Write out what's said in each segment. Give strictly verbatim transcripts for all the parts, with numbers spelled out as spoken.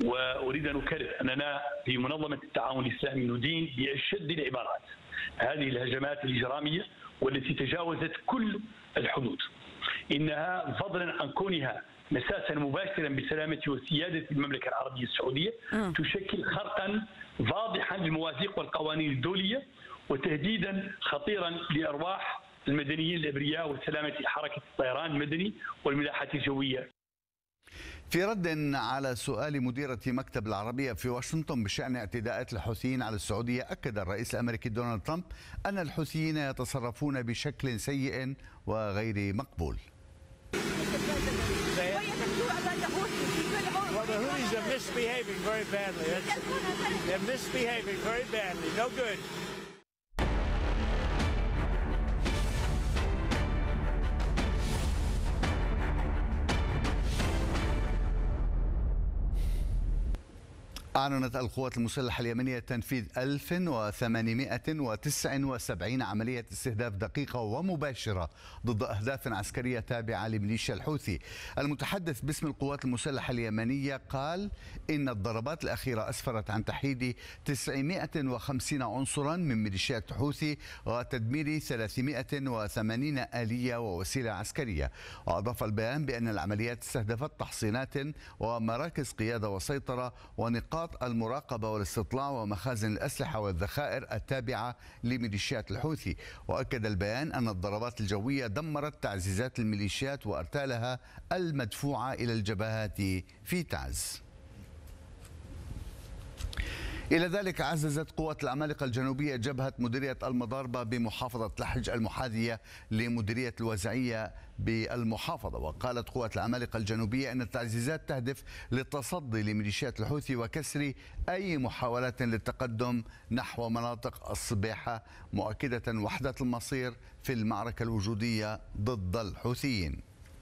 وأريد أن أكرر أننا في منظمة التعاون الإسلامي ندين بأشد العبارات هذه الهجمات الإجرامية والتي تجاوزت كل الحدود. إنها فضلا عن كونها مساسا مباشرا بسلامة وسيادة المملكة العربية السعودية تشكل خرقا واضحا للمواثيق والقوانين الدولية وتهديدا خطيرا لأرواح المدنيين الأبرياء وسلامة حركة الطيران المدني والملاحة الجوية. في رد على سؤال مديرة مكتب العربية في واشنطن بشأن اعتداءات الحوثيين على السعودية، أكد الرئيس الأمريكي دونالد ترامب أن الحوثيين يتصرفون بشكل سيء وغير مقبول. Well, the Houthis are misbehaving very badly. They're misbehaving very badly. No good. أعلنت القوات المسلحة اليمنية تنفيذ ألف وثمانمائة وتسعة وسبعين عملية استهداف دقيقة ومباشرة ضد أهداف عسكرية تابعة لميليشيا الحوثي. المتحدث باسم القوات المسلحة اليمنية قال إن الضربات الأخيرة أسفرت عن تحييد تسعمائة وخمسين عنصرا من ميليشيات الحوثي وتدمير ثلاثمائة وثمانين آلية ووسيلة عسكرية. وأضاف البيان بأن العمليات استهدفت تحصينات ومراكز قيادة وسيطرة ونقاط المراقبة والاستطلاع ومخازن الأسلحة والذخائر التابعة لميليشيات الحوثي. وأكد البيان أن الضربات الجوية دمرت تعزيزات الميليشيات وأرتالها المدفوعة إلى الجبهات في تعز. إلى ذلك عززت قوات العمالقة الجنوبية جبهة مديرية المضاربة بمحافظة لحج المحاذية لمديرية الوازعية بالمحافظة. وقالت قوات العمالقة الجنوبية أن التعزيزات تهدف للتصدي لميليشيات الحوثي وكسر أي محاولات للتقدم نحو مناطق الصبيحة، مؤكدة وحدة المصير في المعركة الوجودية ضد الحوثيين.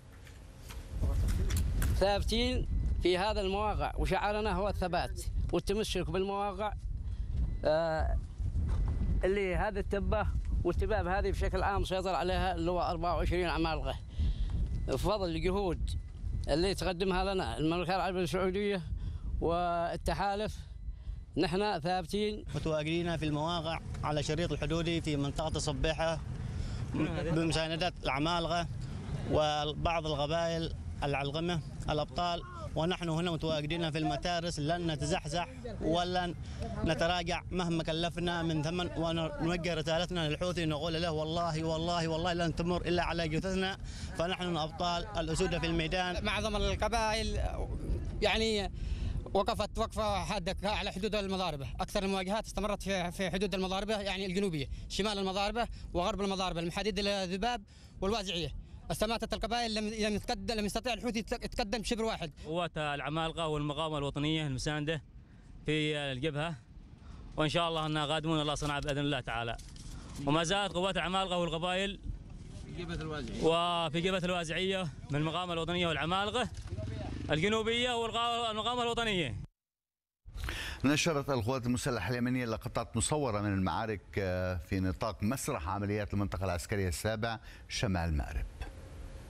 ثابتين في هذا المواقع وشعارنا هو الثبات والتمسك بالمواقع آه اللي هذه التبه والتباب هذه بشكل عام سيطر عليها اللي هو أربعة وعشرين عمالقه بفضل الجهود اللي تقدمها لنا المملكه العربيه السعوديه والتحالف. نحن ثابتين متواجدين في المواقع على شريط الحدودي في منطقه الصبيحه بمساندة العمالقه وبعض القبائل العلقمه الابطال، ونحن هنا متواجدين في المتارس لن نتزحزح ولن نتراجع مهما كلفنا من ثمن، ونوجه رسالتنا للحوثي نقول له والله والله والله لن تمر الا على جثثنا، فنحن الابطال الاسود في الميدان. معظم القبائل يعني وقفت وقفه حاده على حدود المضاربه، اكثر المواجهات استمرت في في حدود المضاربه يعني الجنوبيه، شمال المضاربه وغرب المضاربه، المحاديد الذباب والوازعيه. استماتت القبائل لم لم يتقدم لم يستطيع الحوثي يتقدم شبر واحد. قوات العمالقه والمقاومه الوطنيه المسانده في الجبهه، وان شاء الله انها قادمون الله صنع باذن الله تعالى. وما زالت قوات العمالقه والقبائل في جبهه الوازعيه وفي جبهه الوازعيه من المقاومه الوطنيه والعمالقه الجنوبيه والمقاومه الوطنيه. نشرت القوات المسلحة اليمنية لقطات مصورة من المعارك في نطاق مسرح عمليات المنطقة العسكرية السابع شمال مأرب.